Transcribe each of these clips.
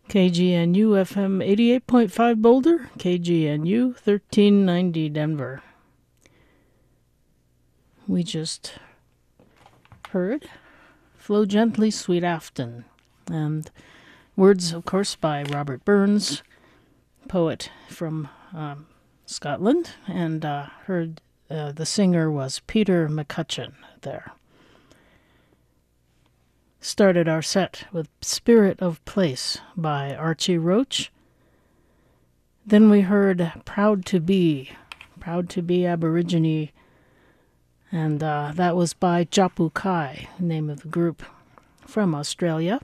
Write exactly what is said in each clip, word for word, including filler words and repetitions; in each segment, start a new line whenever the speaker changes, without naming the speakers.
K G N U F M eighty-eight point five Boulder, K G N U thirteen ninety Denver. We just heard Flow Gently, Sweet Afton, and words, of course, by Robert Burns, poet from um, Scotland, and uh, heard uh, the singer was Peter McCutcheon there. Started our set with Spirit of Place by Archie Roach. Then we heard Proud to Be, Proud to Be Aborigine, and uh, that was by Japu Kai, name of the group from Australia.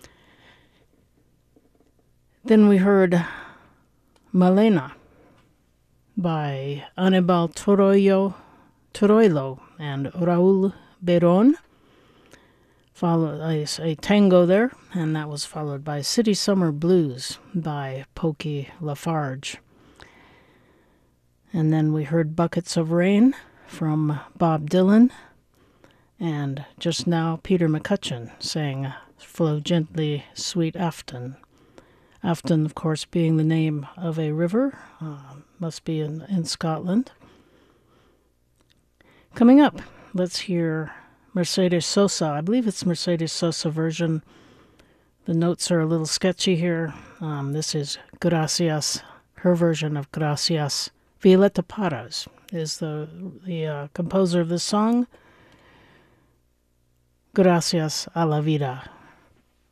Then we heard Malena by Anibal Toroyo, Toroilo and Raul Beron. Followed a, a tango there, and that was followed by City Summer Blues by Pokey Lafarge. And then we heard Buckets of Rain from Bob Dylan, and just now Peter McCutcheon sang Flow Gently, Sweet Afton. Afton, of course, being the name of a river, uh, must be in, in Scotland. Coming up, let's hear Mercedes Sosa. I believe it's Mercedes Sosa version. The notes are a little sketchy here. Um, this is Gracias. Her version of Gracias. Violeta Parras is the, the uh, composer of this song. Gracias a la vida.